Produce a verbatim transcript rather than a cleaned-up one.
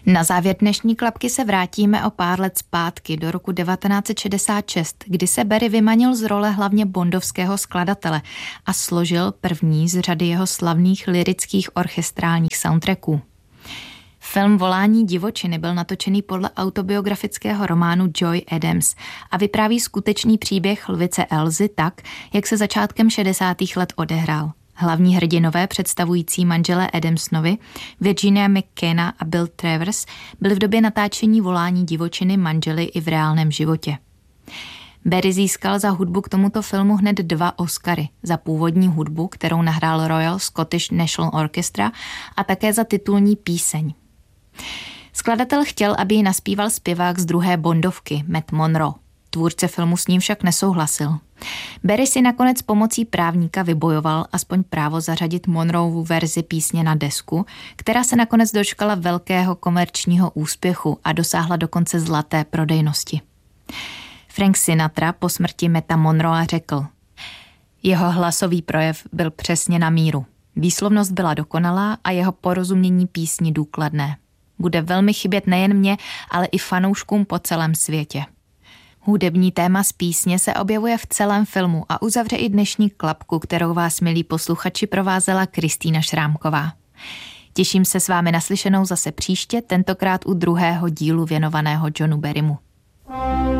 Na závěr dnešní klapky se vrátíme o pár let zpátky do roku devatenáct set šedesát šest, kdy se Barry vymanil z role hlavně bondovského skladatele a složil první z řady jeho slavných lyrických orchestrálních soundtracků. Film Volání divočiny byl natočený podle autobiografického románu Joy Adams a vypráví skutečný příběh lvice Elzy tak, jak se začátkem šedesátých let odehrál. Hlavní hrdinové představující manželé Adamsovi, Virginia McKenna a Bill Travers, byli v době natáčení Volání divočiny manželi i v reálném životě. Barry získal za hudbu k tomuto filmu hned dva Oscary, za původní hudbu, kterou nahrál Royal Scottish National Orchestra, a také za titulní píseň. Skladatel chtěl, aby ji naspíval zpěvák z druhé Bondovky, Matt Monro. Tvůrce filmu s ním však nesouhlasil. Barry si nakonec pomocí právníka vybojoval aspoň právo zařadit Monroevu verzi písně na desku, která se nakonec dočkala velkého komerčního úspěchu a dosáhla dokonce zlaté prodejnosti. Frank Sinatra po smrti Matta Monroea řekl: jeho hlasový projev byl přesně na míru. Výslovnost byla dokonalá a jeho porozumění písni důkladné. Bude velmi chybět nejen mě, ale i fanouškům po celém světě. Hudební téma z písně se objevuje v celém filmu a uzavře i dnešní klapku, kterou vás, milí posluchači, provázela Kristýna Šrámková. Těším se s vámi naslyšenou zase příště, tentokrát u druhého dílu věnovaného Johnu Barrymu.